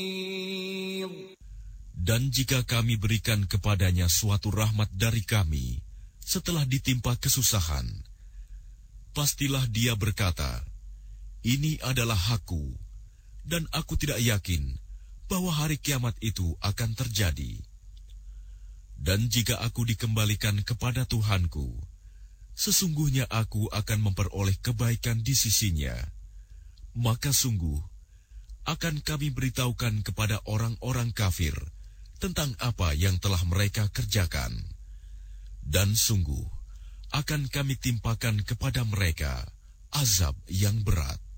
Dan jika kami berikan kepadanya suatu rahmat dari kami setelah ditimpa kesusahan, pastilah dia berkata, "Ini adalah hakku, dan aku tidak yakin bahwa hari kiamat itu akan terjadi." Dan jika aku dikembalikan kepada Tuhanku, sesungguhnya aku akan memperoleh kebaikan di sisinya, maka sungguh akan kami beritahukan kepada orang-orang kafir tentang apa yang telah mereka kerjakan. Dan sungguh akan kami timpakan kepada mereka azab yang berat.